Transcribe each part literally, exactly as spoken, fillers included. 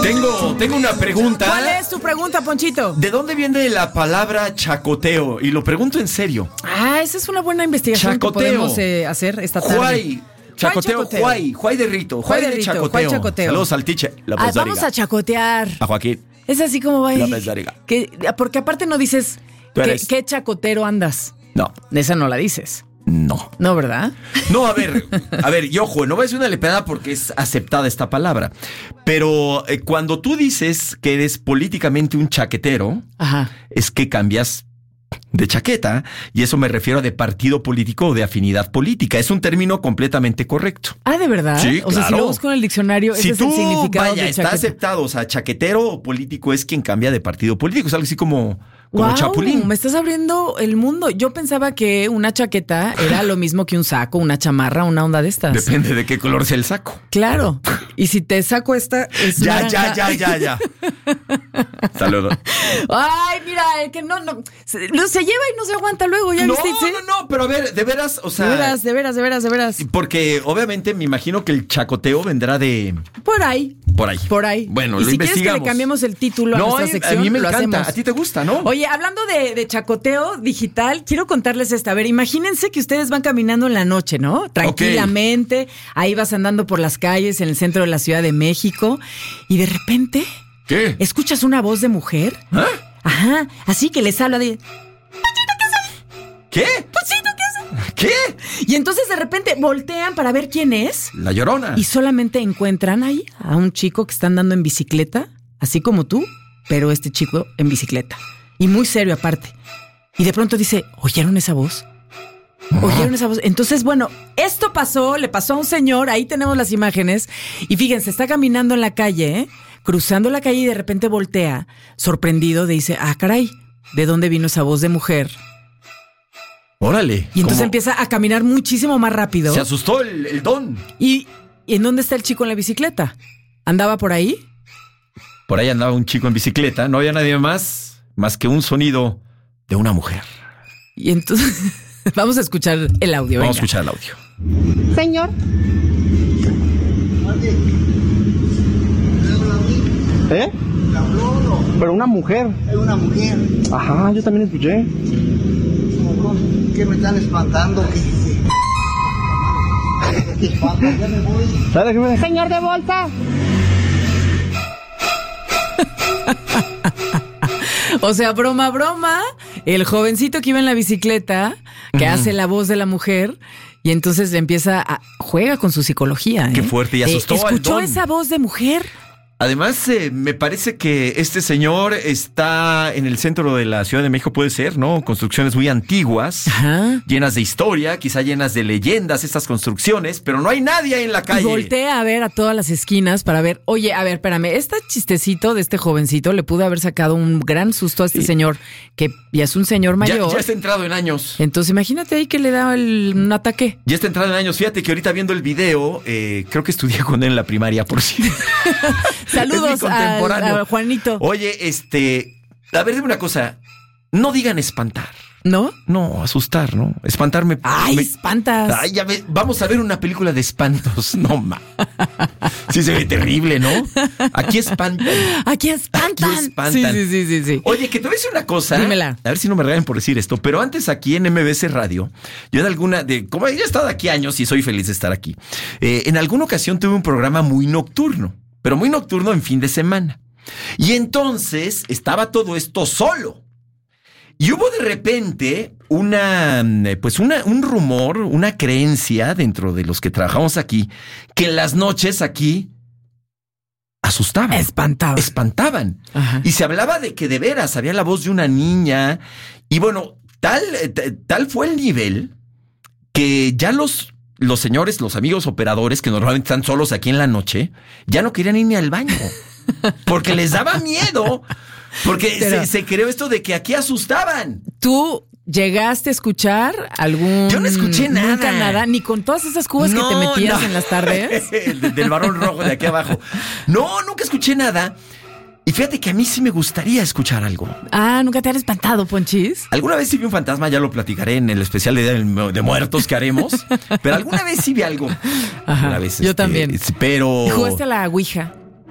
Tengo, tengo una pregunta. ¿Cuál es tu pregunta, Ponchito? ¿De dónde viene la palabra chacoteo? Y lo pregunto en serio. Ah, esa es una buena investigación Chacoteo. que podemos eh, hacer esta tarde. Juay. Chacoteo, Juay. Juay de Rito. Juay de, Rito, chacoteo. Juay chacoteo. Saludos al teacher. Ah, vamos a chacotear. A Joaquín. Es así como va. López Dóriga. Que, porque aparte no dices que, ¿qué chacotero andas? No. Esa no la dices. No. No, ¿verdad? No, a ver, a ver, y ojo, no voy a decir una lepeada porque es aceptada esta palabra. Pero eh, cuando tú dices que eres políticamente un chaquetero, Ajá. es que cambias de chaqueta, y eso me refiero a de partido político o de afinidad política. Es un término completamente correcto. Ah, ¿de verdad? Sí, o sea, claro. si lo busco en el diccionario, Si ese tú, es el significado vaya, de está chaqueta. aceptado, o sea, chaquetero o político es quien cambia de partido político. Es algo así como, como Wow, chapulín. me estás abriendo el mundo. Yo pensaba que una chaqueta era lo mismo que un saco, una chamarra, una onda de estas. Depende de qué color sea el saco. Claro. Y si te saco esta, es Ya, naranja. ya, ya, ya, ya. Saludos. Ay, mira, el que no, no. Se, se lleva y no se aguanta luego, ¿ya No, viste? ¿Sí? no, no, pero a ver, de veras, o sea. De veras, de veras, de veras, de veras. Porque obviamente me imagino que el chacoteo vendrá de. Por ahí. Por ahí. Por ahí. Bueno, y lo si quieres que investigamos. le cambiemos el título a No, nuestra a- sección, a mí me lo encanta. hacemos. A ti te gusta, ¿no? Oye, hablando de, de chacoteo digital, quiero contarles esta. A ver, imagínense que ustedes van caminando en la noche, ¿no? Tranquilamente. Ahí vas andando por las calles en el centro de la Ciudad de México y de repente ¿Qué? escuchas una voz de mujer. ¿Ah? Ajá, así que les habla de... ¿Qué? Ponchito, ¿qué haces? ¿Qué? Y entonces de repente voltean para ver quién es La Llorona. y solamente encuentran ahí a un chico que está andando en bicicleta, así como tú, pero este chico en bicicleta. Y muy serio aparte. Y de pronto dice, ¿oyeron esa voz? ¿Oyeron esa voz? Entonces, bueno, esto pasó, le pasó a un señor, ahí tenemos las imágenes. Y fíjense, está caminando en la calle, ¿eh? Cruzando la calle y de repente voltea, sorprendido, dice, ah, caray, ¿de dónde vino esa voz de mujer? Órale. Y entonces ¿Cómo? empieza a caminar muchísimo más rápido. Se asustó el, el don. ¿Y, ¿Y en dónde está el chico en la bicicleta? ¿Andaba por ahí? Por ahí andaba un chico en bicicleta. No había nadie más, más que un sonido de una mujer. Y entonces, vamos a escuchar el audio. Vamos a venga. escuchar el audio. Señor, ¿Eh? Pero una mujer. Es una mujer. Ajá, yo también escuché. ¿Qué me están espantando? ¿Qué me espantan? Ya me voy. ¿Sabes qué me señor de bolsa. O sea, broma, broma. El jovencito que iba en la bicicleta, que uh-huh. hace la voz de la mujer, y entonces le empieza a... juega con su psicología. ¿eh? Qué fuerte, y asustó eh, al ¿Escuchó don. esa voz de mujer? Además, eh, me parece que este señor está en el centro de la Ciudad de México, puede ser, ¿no? Construcciones muy antiguas, Ajá. llenas de historia, quizá llenas de leyendas estas construcciones, pero no hay nadie ahí en la calle. Y voltea a ver a todas las esquinas para ver, oye, a ver, espérame, este chistecito de este jovencito le pudo haber sacado un gran susto a este sí. señor, que ya es un señor mayor. Ya, ya está entrado en años. Entonces, imagínate ahí que le da el, un ataque. Ya está entrado en años. Fíjate que ahorita viendo el video, eh, creo que estudié con él en la primaria, por si... Saludos a, a Juanito. Oye, este, a ver, dime una cosa. No digan espantar. ¿No? No, asustar, ¿no? Espantarme. Ay, me, espantas. Ay, ya ve, vamos a ver una película de espantos. No, ma. Sí se ve terrible, ¿no? Aquí espantan. Aquí espantan. Aquí espantan. Sí, sí, sí, sí. Oye, que te voy a decir una cosa. Dímela. A ver si no me regalan por decir esto. Pero antes aquí en M B C Radio, yo de alguna, de como ya he estado aquí años y soy feliz de estar aquí. Eh, en alguna ocasión tuve un programa muy nocturno. Pero muy nocturno en fin de semana. Y entonces estaba todo esto solo. Y hubo de repente una, pues una, un rumor, una creencia dentro de los que trabajamos aquí, que en las noches aquí asustaban. Espantaban. Espantaban. Ajá. Y se hablaba de que de veras había la voz de una niña. Y bueno, tal, tal fue el nivel que ya los... Los señores, los amigos operadores que normalmente están solos aquí en la noche, ya no querían ir ni al baño. Porque les daba miedo. Porque Pero, se, se creó esto de que aquí asustaban. ¿Tú llegaste a escuchar algún... Yo no escuché nada. Nunca nada, ni con todas esas cubas no, que te metías no. en las tardes. del, del varón rojo de aquí abajo. No, nunca escuché nada. Y fíjate que a mí sí me gustaría escuchar algo. Ah, ¿nunca te han espantado, Ponchis? Alguna vez sí vi un fantasma, ya lo platicaré en el especial de, de muertos que haremos. Pero alguna vez sí vi algo. Ajá, Una vez, yo este, también. Pero... ¿Y jugaste a la ouija?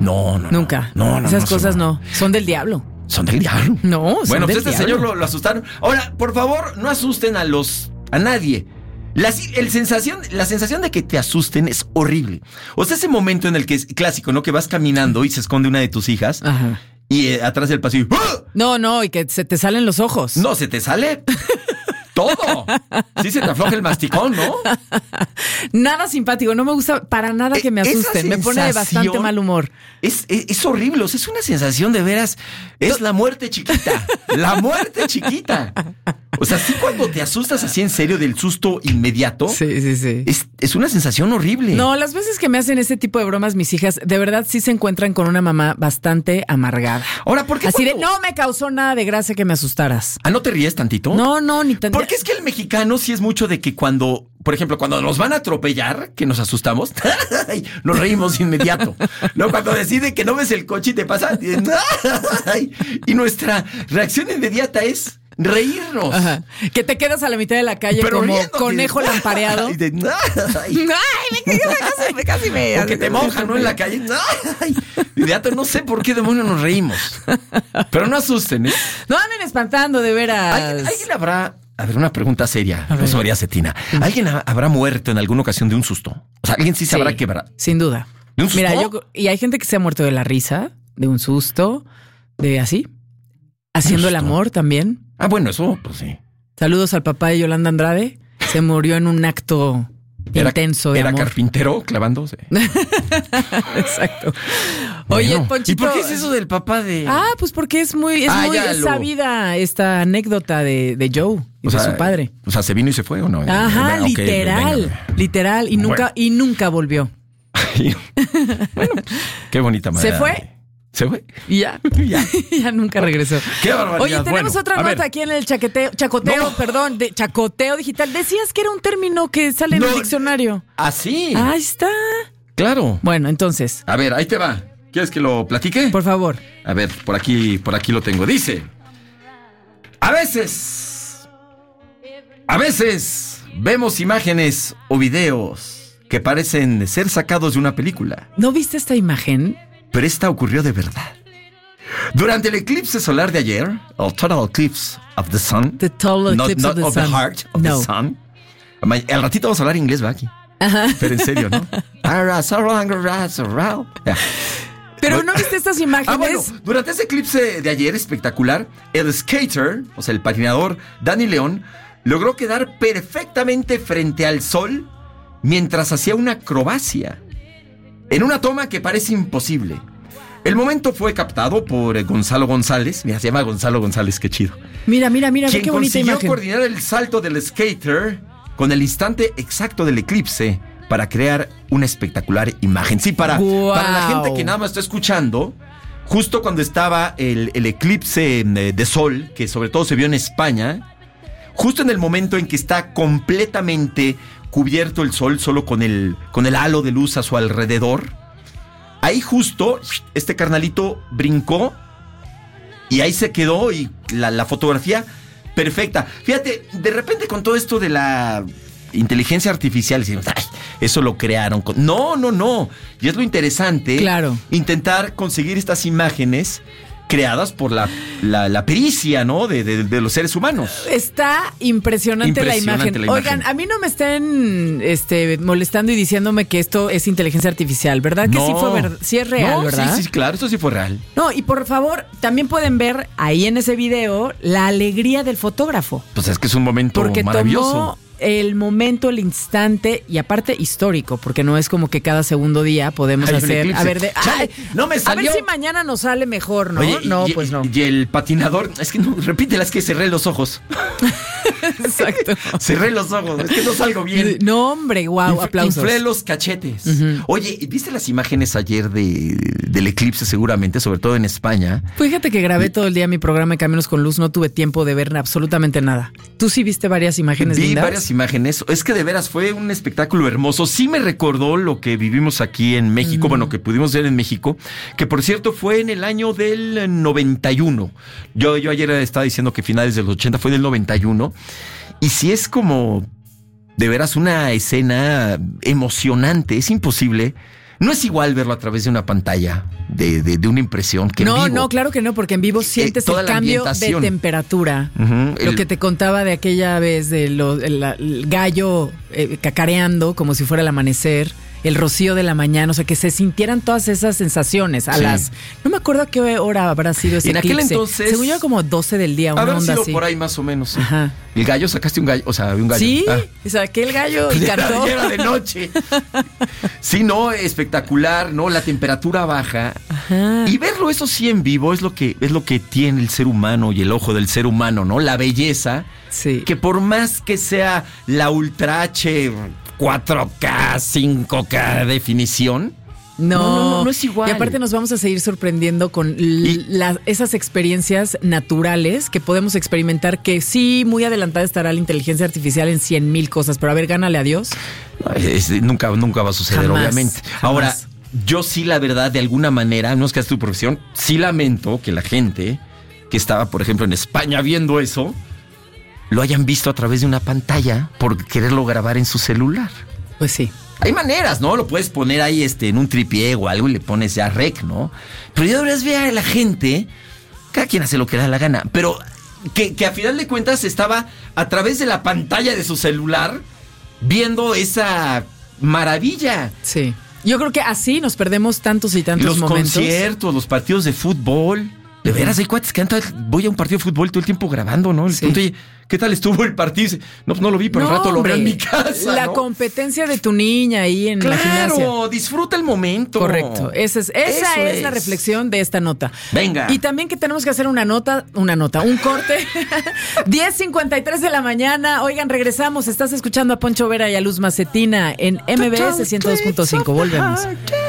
No, no. Nunca. No, no. Esas no, cosas no. no. Son del diablo. Son del diablo. No, son Bueno, del pues este diablo. señor lo, lo asustaron. Ahora, por favor, no asusten a los... a nadie. La, el sensación, la sensación de que te asusten es horrible. O sea, ese momento en el que es clásico, ¿no? Que vas caminando y se esconde una de tus hijas. Ajá. Y eh, atrás del pasillo. ¡Ah! No, no, y que se te salen los ojos. No, se te sale todo. Sí se te afloja el masticón, ¿no? Nada simpático. No me gusta para nada que me Esa asusten. Me pone de bastante sensación mal humor. Es, es, es horrible. O sea, es una sensación de veras. Es la muerte chiquita. La muerte chiquita. O sea, sí, cuando te asustas así en serio del susto inmediato. Sí, sí, sí. Es, es una sensación horrible. No, las veces que me hacen ese tipo de bromas mis hijas, de verdad sí se encuentran con una mamá bastante amargada. Ahora, ¿por qué? Así de, cuando- no me causó nada de gracia que me asustaras. Ah, ¿no te ríes tantito? No, no, ni tan... Porque es que el mexicano sí es mucho de que cuando, por ejemplo, cuando nos van a atropellar, que nos asustamos, ay, nos reímos inmediato. No, cuando decide que no ves el coche y te pasa, ay, y nuestra reacción inmediata es reírnos. Ajá. Que te quedas a la mitad de la calle Pero como riéndote. conejo lampareado. Y de, Ay, ay, me, casi, me casi me... o que te mojan, ¿no? En la calle. Ay, inmediato, no sé por qué demonios nos reímos. Pero no asusten, ¿eh? No anden espantando, de veras. ¿Alguien, alguien habrá... A ver, una pregunta seria, Rosa María Cetina. ¿Alguien ha- habrá muerto en alguna ocasión de un susto? O sea, alguien sí Sí, sabrá quebrar. sin duda. ¿De un susto? Mira, yo... Y hay gente que se ha muerto de la risa, de un susto, de así. Haciendo el susto. amor también. Ah, bueno, eso, pues sí. Saludos al papá de Yolanda Andrade. Se murió en un acto Era, intenso de era amor. carpintero clavándose. Exacto. Oye, Bueno, Ponchito. ¿y por qué es eso del papá de...? Ah, pues porque es muy, es Ah, muy ya lo- sabida esta anécdota de, de Joe y o de sea, su padre. O sea, ¿se vino y se fue o no? Ajá, Ok, literal, venga. literal. Y nunca, Bueno. y nunca volvió. Bueno, qué bonita manera. ¿Se fue? ¿Se fue? Y ya, Ya. ya nunca regresó. Qué barbaridad. Oye, tenemos Bueno, otra a nota ver. aquí en el chaqueteo, chacoteo, No. perdón, de chacoteo digital. Decías que era un término que sale en No. el diccionario. Ah, sí. Ahí está. Claro. Bueno, entonces, A ver, ahí te va. ¿Quieres que lo platique? por favor. A ver, por aquí, por aquí lo tengo. Dice: a veces, a veces vemos imágenes o videos que parecen ser sacados de una película, ¿No viste esta imagen? pero esta ocurrió de verdad. Durante el eclipse solar de ayer, el total eclipse of the sun, The total not, eclipse not of the of the sun. heart of No. the sun. Ma- Al ratito vamos a hablar inglés, va aquí. Pero en serio, ¿no? Ya. Pero ¿no viste estas imágenes? Ah, bueno, durante ese eclipse de ayer espectacular, el skater, o sea, el patinador Dani León, logró quedar perfectamente frente al sol mientras hacía una acrobacia, en una toma que parece imposible. El momento fue captado por eh, Gonzalo González. Mira, se llama Gonzalo González, qué chido. Mira, mira, mira, ve Quien qué bonita consiguió imagen. coordinar el salto del skater con el instante exacto del eclipse para crear una espectacular imagen. Sí, para, Guau. para la gente que nada más está escuchando, justo cuando estaba el, el eclipse de, de sol, que sobre todo se vio en España, justo en el momento en que está completamente cubierto el sol, solo con el, con el halo de luz a su alrededor, ahí justo este carnalito brincó y ahí se quedó y la, la fotografía perfecta. Fíjate, de repente con todo esto de la inteligencia artificial, decimos, ay, eso lo crearon. con-". No, no, no. Y es lo interesante. Claro. Intentar conseguir estas imágenes creadas por la, la, la pericia, ¿no? De, de, de los seres humanos. Está impresionante, Impresionante la, imagen. la imagen. Oigan, a mí no me estén este, molestando y diciéndome que esto es inteligencia artificial, ¿verdad? Que No. sí fue ver- sí es real, No, ¿verdad? Sí, sí, claro, eso sí fue real. No, y por favor, también pueden ver ahí en ese video la alegría del fotógrafo. Pues es que es un momento Porque maravilloso. tomó el momento, el instante y aparte histórico, porque no es como que cada segundo día podemos Hay un hacer. eclipse. A ver, de, Chale, ay, no me a salió. ver si mañana nos sale mejor, ¿no? Oye, y- no, y- pues no. Y el patinador, es que no, repítela, es que cerré los ojos. Exacto. Cerré los ojos, es que no salgo bien. No, hombre, wow, Inf- aplausos. Inflé los cachetes. Oye, ¿viste las imágenes ayer de, del eclipse seguramente, sobre todo en España? Fíjate que grabé todo el día mi programa de Caminos con Luz, no tuve tiempo de ver absolutamente nada. ¿Tú sí viste varias imágenes Vi lindas? varias imágenes. Es que de veras fue un espectáculo hermoso. Sí me recordó lo que vivimos aquí en México, bueno, que pudimos ver en México, que por cierto fue en el año del noventa y uno. Yo, yo ayer estaba diciendo que finales de los ochenta fue del noventa y uno. Y sí es como de veras una escena emocionante. Es imposible No es igual verlo a través de una pantalla, de, de, de una impresión que no, en vivo. No, claro que no, porque en vivo sientes eh, el cambio de temperatura. Uh-huh, lo el... que te contaba de aquella vez de lo, el, el gallo eh, cacareando como si fuera el amanecer. El rocío de la mañana, o sea, que se sintieran todas esas sensaciones a sí. las... No me acuerdo a qué hora habrá sido ese en eclipse. aquel entonces... Según yo, como doce del día, una haber onda sido así. por ahí más o menos. Sí. Ajá. El gallo, sacaste un gallo, o sea, un gallo. Sí, ah. o sea, que el gallo y cantó. Era de noche. Sí, no, espectacular, ¿no? La temperatura baja. Ajá. Y verlo eso sí en vivo es lo que es lo que tiene el ser humano y el ojo del ser humano, ¿no? La belleza. Sí. Que por más que sea la Ultra H... cuatro K, cinco K definición. No, no, no, no es igual. Y aparte nos vamos a seguir sorprendiendo con y, la, esas experiencias naturales que podemos experimentar, que sí, muy adelantada estará la inteligencia artificial en cien mil cosas, pero a ver, gánale a Dios. Es, nunca, nunca va a suceder, jamás, obviamente. Jamás. Ahora, yo sí, la verdad, de alguna manera, no es que es tu profesión, sí lamento que la gente que estaba, por ejemplo, en España viendo eso, lo hayan visto a través de una pantalla por quererlo grabar en su celular. Pues sí. Hay maneras, ¿no? Lo puedes poner ahí este, en un tripié o algo y le pones ya rec, ¿no? Pero ya deberías ver a la gente, cada quien hace lo que le da la gana, pero que, que a final de cuentas estaba a través de la pantalla de su celular viendo esa maravilla. Sí. Yo creo que así nos perdemos tantos y tantos los momentos. Los conciertos, los partidos de fútbol. De veras, hay cuates que andan, voy a un partido de fútbol todo el tiempo grabando, ¿no? El sí. punto, oye, ¿qué tal estuvo el partido? No, no lo vi, pero no, al rato hombre, lo veo en mi casa. La ¿no? competencia de tu niña ahí en claro, la gimnasia. Claro, disfruta el momento. Correcto. Esa es, esa es, es la reflexión de esta nota. Venga. Y también que tenemos que hacer una nota, una nota, un corte. diez cincuenta y tres de la mañana. Oigan, regresamos. Estás escuchando a Poncho Vera y a Luz Macetina en M B S ciento dos punto cinco. Volvemos.